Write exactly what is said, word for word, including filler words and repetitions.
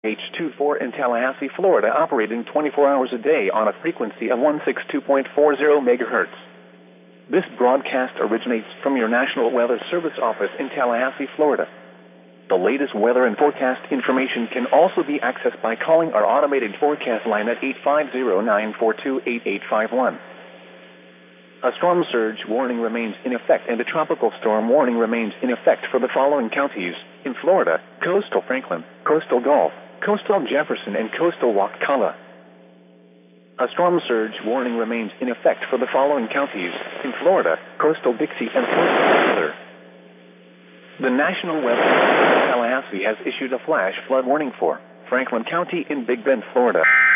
H twenty-four in Tallahassee, Florida, operating twenty-four hours a day on a frequency of one sixty-two point four zero megahertz. This broadcast originates from your National Weather Service office in Tallahassee, Florida. The latest weather and forecast information can also be accessed by calling our automated forecast line at eight five zero, nine four two, eight eight five one. A storm surge warning remains in effect and a tropical storm warning remains in effect for the following counties in Florida: coastal Franklin, coastal Gulf, coastal Jefferson, and coastal Wakulla. A storm surge warning remains in effect for the following counties in Florida: coastal Dixie and coastal Taylor. The National Weather Service in Tallahassee has issued a flash flood warning for Franklin County in Big Bend, Florida.